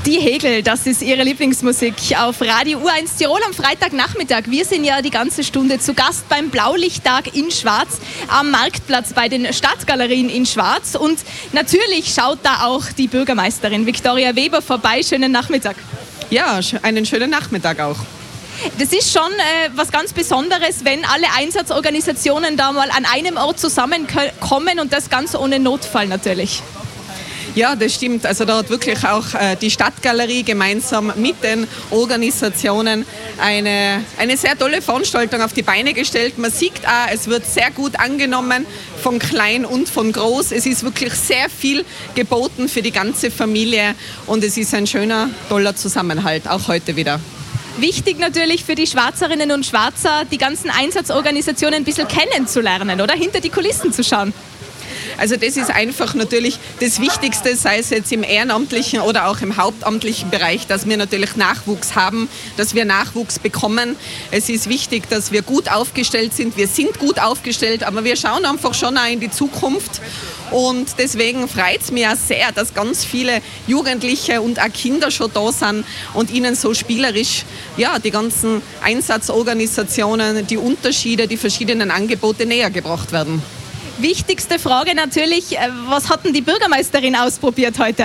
Die Hegel, das ist Ihre Lieblingsmusik auf Radio U1 Tirol am Freitagnachmittag. Wir sind ja die ganze Stunde zu Gast beim Blaulichttag in Schwarz am Marktplatz bei den Stadtgalerien in Schwarz. Und natürlich schaut da auch die Bürgermeisterin Viktoria Weber vorbei. Schönen Nachmittag. Ja, einen schönen Nachmittag auch. Das ist schon was ganz Besonderes, wenn alle Einsatzorganisationen da mal an einem Ort zusammenkommen und das Ganze ohne Notfall natürlich. Ja, das stimmt. Also da hat wirklich auch die Stadtgalerie gemeinsam mit den Organisationen eine sehr tolle Veranstaltung auf die Beine gestellt. Man sieht auch, es wird sehr gut angenommen von klein und von groß. Es ist wirklich sehr viel geboten für die ganze Familie und es ist ein schöner, toller Zusammenhalt, auch heute wieder. Wichtig natürlich für die Schwarzerinnen und Schwarzer, die ganzen Einsatzorganisationen ein bisschen kennenzulernen, oder? Hinter die Kulissen zu schauen. Also das ist einfach natürlich das Wichtigste, sei es jetzt im ehrenamtlichen oder auch im hauptamtlichen Bereich, dass wir natürlich Nachwuchs haben, dass wir Nachwuchs bekommen. Es ist wichtig, dass wir gut aufgestellt sind. Wir sind gut aufgestellt, aber wir schauen einfach schon auch in die Zukunft. Und deswegen freut es mich auch sehr, dass ganz viele Jugendliche und auch Kinder schon da sind und ihnen so spielerisch die ganzen Einsatzorganisationen, die Unterschiede, die verschiedenen Angebote näher gebracht werden. Wichtigste Frage natürlich, was hat denn die Bürgermeisterin ausprobiert heute?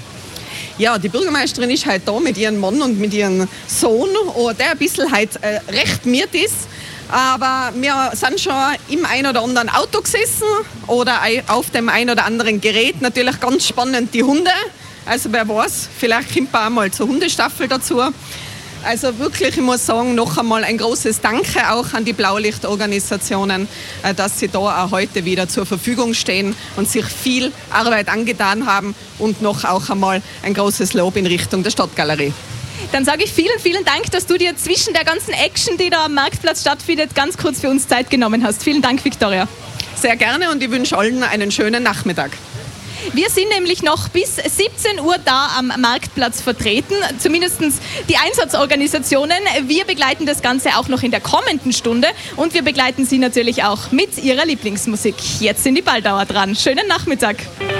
Ja, die Bürgermeisterin ist halt da mit ihrem Mann und mit ihrem Sohn, der ein bisschen halt recht miert ist. Aber wir sind schon im ein oder anderen Auto gesessen oder auf dem ein oder anderen Gerät. Natürlich ganz spannend die Hunde. Also wer weiß, vielleicht kommt auch mal zur Hundestaffel dazu. Also wirklich, ich muss sagen, noch einmal ein großes Danke auch an die Blaulichtorganisationen, dass sie da auch heute wieder zur Verfügung stehen und sich viel Arbeit angetan haben und noch auch einmal ein großes Lob in Richtung der Stadtgalerie. Dann sage ich vielen, vielen Dank, dass du dir zwischen der ganzen Action, die da am Marktplatz stattfindet, ganz kurz für uns Zeit genommen hast. Vielen Dank, Viktoria. Sehr gerne und ich wünsche allen einen schönen Nachmittag. Wir sind nämlich noch bis 17 Uhr da am Marktplatz vertreten, zumindest die Einsatzorganisationen. Wir begleiten das Ganze auch noch in der kommenden Stunde und wir begleiten Sie natürlich auch mit Ihrer Lieblingsmusik. Jetzt sind die Baldauer dran. Schönen Nachmittag.